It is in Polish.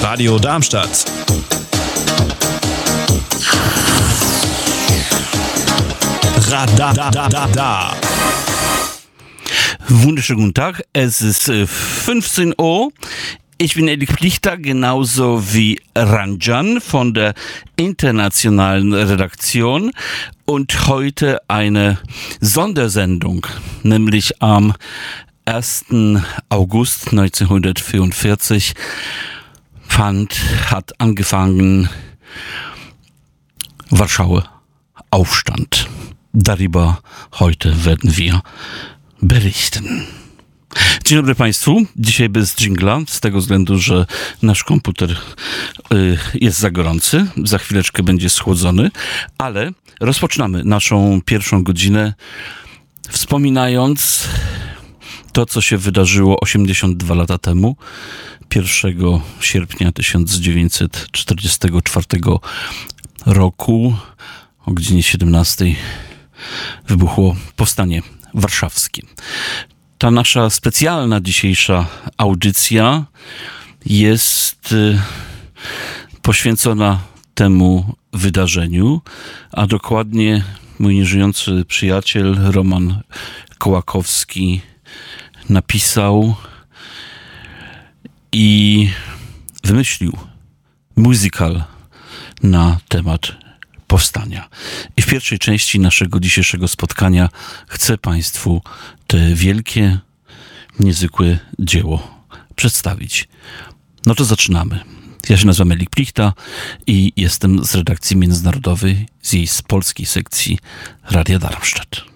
Radio Darmstadt. Radadadada. Wunderschönen guten Tag, es ist 15 Uhr. Ich bin Erik Plichter, genauso wie Ranjan von der internationalen Redaktion und heute eine Sondersendung, nämlich am 1. August 1944 hat angefangen Warschauer Aufstand. Darüber heute werden wir berichten. Dzień dobry Państwu. Dzisiaj bez dżingla, z tego względu, że nasz komputer jest za gorący. Za chwileczkę będzie schłodzony, ale rozpoczynamy naszą pierwszą godzinę wspominając to, co się wydarzyło 82 lata temu, 1 sierpnia 1944 roku o godzinie 17 wybuchło Powstanie Warszawskie. Ta nasza specjalna dzisiejsza audycja jest poświęcona temu wydarzeniu, a dokładnie mój nieżyjący przyjaciel Roman Kołakowski napisał i wymyślił musical na temat powstania. I w pierwszej części naszego dzisiejszego spotkania chcę Państwu te wielkie, niezwykłe dzieło przedstawić. No to zaczynamy. Ja się nazywam Erik Plichta i jestem z redakcji międzynarodowej, z polskiej sekcji Radia Darmstadt.